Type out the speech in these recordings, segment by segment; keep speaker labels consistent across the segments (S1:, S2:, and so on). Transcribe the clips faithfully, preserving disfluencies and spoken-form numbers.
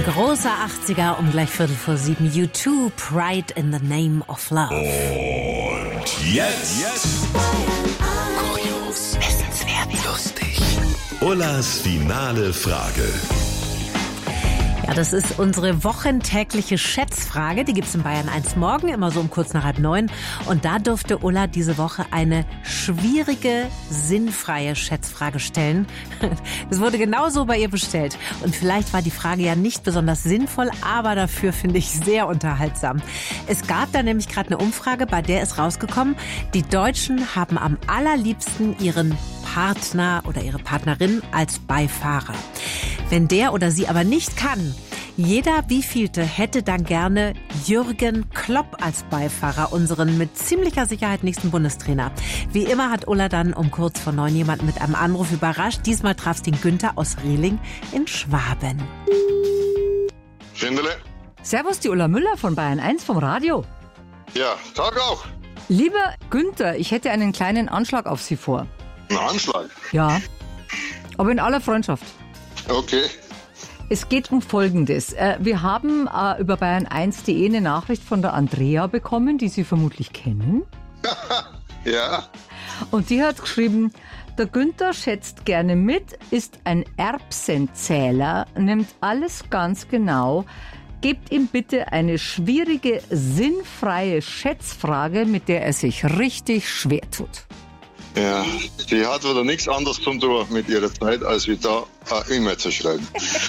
S1: Großer achtziger um gleich Viertel vor sieben. U zwei, Pride in the Name of Love.
S2: Und jetzt, jetzt. Kurios, wissenswert, lustig. Ullas finale Frage.
S1: Ja, das ist unsere wochentägliche Schätzfrage. Die gibt's in Bayern eins morgen, immer so um kurz nach halb neun. Und da durfte Ulla diese Woche eine schwierige, sinnfreie Schätzfrage stellen. Das wurde genauso bei ihr bestellt. Und vielleicht war die Frage ja nicht besonders sinnvoll, aber dafür finde ich sehr unterhaltsam. Es gab da nämlich gerade eine Umfrage, bei der ist rausgekommen, die Deutschen haben am allerliebsten ihren Partner oder ihre Partnerin als Beifahrer. Wenn der oder sie aber nicht kann, jeder wievielte hätte dann gerne Jürgen Klopp als Beifahrer, unseren mit ziemlicher Sicherheit nächsten Bundestrainer. Wie immer hat Ulla dann um kurz vor neun jemanden mit einem Anruf überrascht. Diesmal traf es den Günther aus Rehling in Schwaben.
S3: Schindele.
S4: Servus, die Ulla Müller von Bayern eins vom Radio.
S3: Ja, Tag auch.
S4: Lieber Günther, ich hätte einen kleinen Anschlag auf Sie vor.
S3: Ein Anschlag?
S4: Ja, aber in aller Freundschaft.
S3: Okay.
S4: Es geht um Folgendes. Wir haben über bayern eins punkt de eine Nachricht von der Andrea bekommen, die Sie vermutlich kennen.
S3: Ja.
S4: Und die hat geschrieben, der Günther schätzt gerne mit, ist ein Erbsenzähler, nimmt alles ganz genau. Gebt ihm bitte eine schwierige, sinnfreie Schätzfrage, mit der er sich richtig schwer tut.
S3: Ja, die hat wieder nichts anderes zu tun mit ihrer Zeit, als wie da eine E-Mail zu schreiben.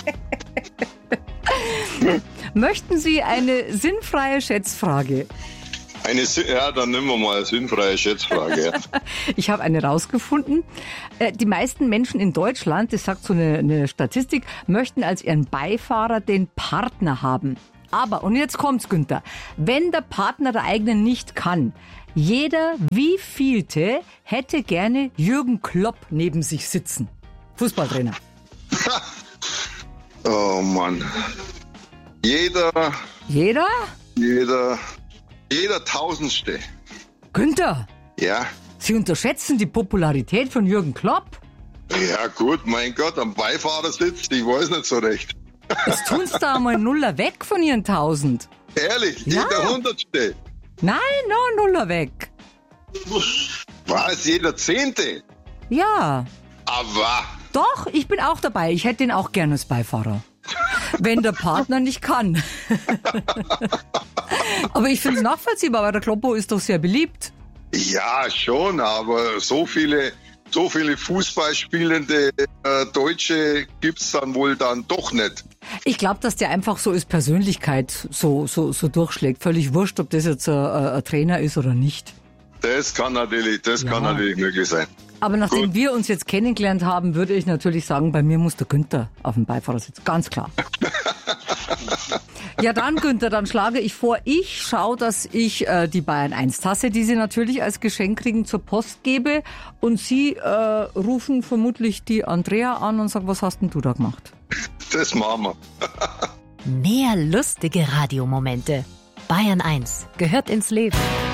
S4: Möchten Sie eine sinnfreie Schätzfrage?
S3: Eine, ja, dann nehmen wir mal eine sinnfreie Schätzfrage. Ja.
S4: Ich habe eine rausgefunden. Die meisten Menschen in Deutschland, das sagt so eine, eine Statistik, möchten als ihren Beifahrer den Partner haben. Aber, und jetzt kommt's, Günther, wenn der Partner der eigenen nicht kann, jeder wievielte hätte gerne Jürgen Klopp neben sich sitzen? Fußballtrainer.
S3: Oh Mann. Jeder,
S4: Jeder?
S3: jeder, jeder Tausendste.
S4: Günther,
S3: Ja.
S4: Sie unterschätzen die Popularität von Jürgen Klopp.
S3: Ja gut, mein Gott, am Beifahrersitz, ich weiß nicht so recht.
S4: Jetzt tun's da einmal Nuller weg von Ihren tausend.
S3: Ehrlich,
S4: Ja.
S3: jeder Hundertste.
S4: Nein, noch Nuller weg.
S3: Was, jeder Zehnte?
S4: Ja.
S3: Aber,
S4: Doch, ich bin auch dabei. Ich hätte ihn auch gerne als Beifahrer. Wenn der Partner nicht kann. Aber ich finde es nachvollziehbar, weil der Kloppo ist doch sehr beliebt.
S3: ja schon, aber so viele, so viele Fußballspielende äh, Deutsche gibt's dann wohl dann doch nicht.
S4: Ich glaube, dass der einfach so als Persönlichkeit so, so, so durchschlägt. Völlig wurscht, ob das jetzt ein, ein Trainer ist oder nicht.
S3: Das kann natürlich, das
S4: Ja.
S3: kann natürlich möglich sein.
S4: Aber nachdem
S3: Gut.
S4: wir uns jetzt kennengelernt haben, würde ich natürlich sagen, bei mir muss der Günther auf dem Beifahrersitz. Ganz klar. Ja dann, Günther, dann schlage ich vor, ich schaue, dass ich äh, die Bayern eins Tasse, die Sie natürlich als Geschenk kriegen, zur Post gebe. Und Sie äh, rufen vermutlich die Andrea an und sagen, was hast denn du da gemacht?
S3: Das machen wir.
S1: Mehr lustige Radiomomente. Bayern eins gehört ins Leben.